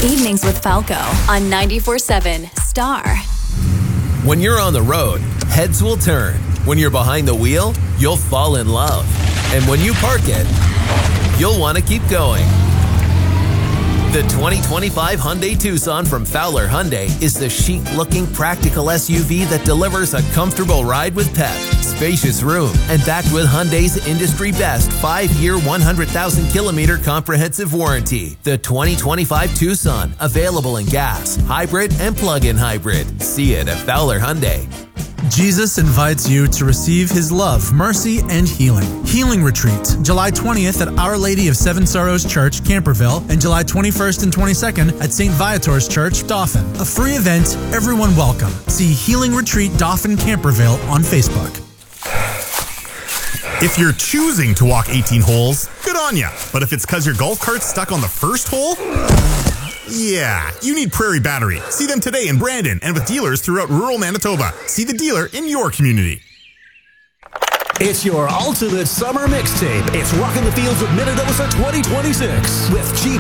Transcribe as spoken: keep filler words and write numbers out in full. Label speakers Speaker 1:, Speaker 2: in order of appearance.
Speaker 1: Evenings with Falco on ninety-four point seven Star.
Speaker 2: When you're on the road, heads will turn. When you're behind the wheel, you'll fall in love. And when you park it, you'll want to keep going. The twenty twenty-five Hyundai Tucson from Fowler Hyundai is the chic-looking practical S U V that delivers a comfortable ride with pep, spacious room, and backed with Hyundai's industry-best five-year, one hundred thousand kilometer comprehensive warranty. The twenty twenty-five Tucson, available in gas, hybrid, and plug-in hybrid. See it at Fowler Hyundai.
Speaker 3: Jesus invites you to receive His love, mercy, and healing. Healing Retreat, July twentieth at Our Lady of Seven Sorrows Church, Camperville, and July twenty-first and twenty-second at Saint Viator's Church, Dauphin. A free event, everyone welcome. See Healing Retreat Dauphin Camperville on Facebook.
Speaker 4: If you're choosing to walk eighteen holes, good on ya. But if it's because your golf cart's stuck on the first hole, yeah, you need Prairie Battery. See them today in Brandon and with dealers throughout rural Manitoba. See the dealer in your community.
Speaker 5: It's your ultimate summer mixtape. It's Rockin' the Fields of Minnedosa twenty twenty-six with Jeep